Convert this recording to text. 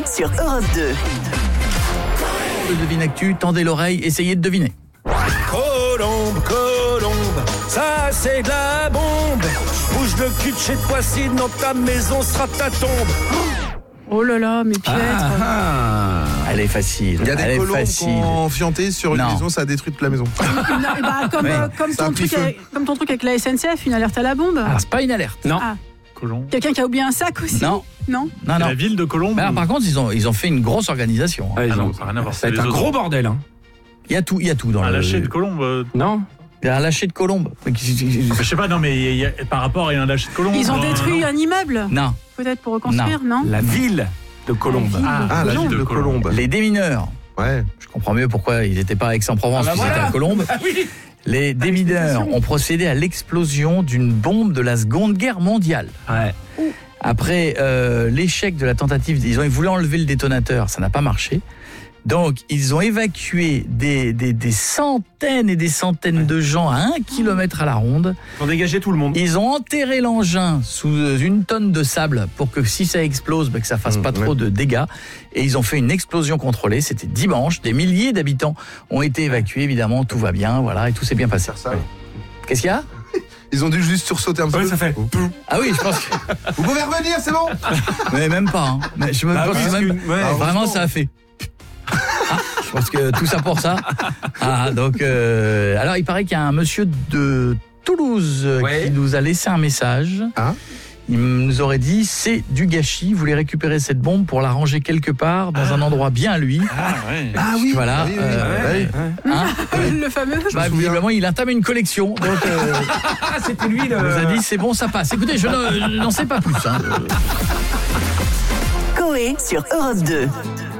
sur Europe 2. Le Devine Actu, tendez l'oreille, essayez de deviner. Colombe, ça c'est de la bombe. Bouge le cul de chez toi, sinon ta maison sera ta tombe. Oh là là, mais Piètre. Elle est facile. Il y a des colombes qui ont fianté sur une Non. maison, ça a détruit toute la maison. Comme ton truc avec la SNCF, une alerte à la bombe. Alors, c'est pas une alerte. Non. Ah. Colombe. Quelqu'un qui a oublié un sac aussi. Non. Non. Non, non. La ville de Colombe. Mais alors, par contre, ils ont fait une grosse organisation. Ah non, ça n'a rien à voir. Ça va être un gros bordel. Hein. Il y a tout dans Un le... lâcher de Colombe. Non. Il y a un lâcher de colombe. Je sais pas, non, mais par rapport à un lâcher de Colombe. Ils ont détruit un immeuble. Non. Peut-être pour reconstruire, non, La ville de Colombe. La ville de Colombe. Les démineurs. Ouais. Je comprends mieux pourquoi ils n'étaient pas à Aix-en-Provence, puisqu'ils étaient à Colombe. Les démineurs ont procédé à l'explosion d'une bombe de la Seconde Guerre mondiale. Ouais. Après l'échec de la tentative, ils voulaient enlever le détonateur, ça n'a pas marché. Donc, ils ont évacué des centaines et des centaines de gens à 1 kilomètre à la ronde. Ils ont dégagé tout le monde. Ils ont enterré l'engin sous 1 tonne de sable pour que si ça explose, que ça fasse pas trop de dégâts. Et ils ont fait une explosion contrôlée. C'était dimanche. Des milliers d'habitants ont été évacués. Évidemment, tout va bien, voilà, et tout s'est bien passé. Qu'est-ce qu'il y a ? Ils ont dû juste sursauter un petit peu. ça fait. Ah oui, je pense que... Vous pouvez revenir, c'est bon. Mais même pas. Hein. Mais je me pense que même... Vraiment, ça a fait... je pense que tout ça pour ça. Donc, alors, il paraît qu'il y a un monsieur de Toulouse qui nous a laissé un message. Il nous aurait dit, c'est du gâchis, vous voulez récupérer cette bombe pour la ranger quelque part, dans un endroit bien à lui. Ah oui. Voilà. Le fameux. Visiblement, il entame une collection. Donc, c'était lui il nous a dit, c'est bon, ça passe. Écoutez, je n'en sais pas plus. Coé sur Europe 2.